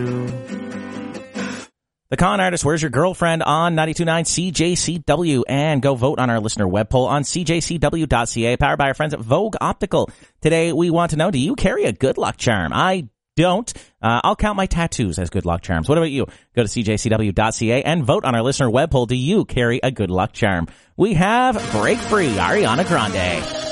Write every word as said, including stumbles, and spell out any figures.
The Con Artist, Where's Your Girlfriend on ninety-two point nine C J C W, and go vote on our listener web poll on C J C W dot C A, powered by our friends at Vogue Optical. Today we want to know, do you carry a good luck charm? I don't. Uh, I'll count my tattoos as good luck charms. What about you? Go to C J C W dot C A and vote on our listener web poll. Do you carry a good luck charm? We have Break Free, Ariana Grande.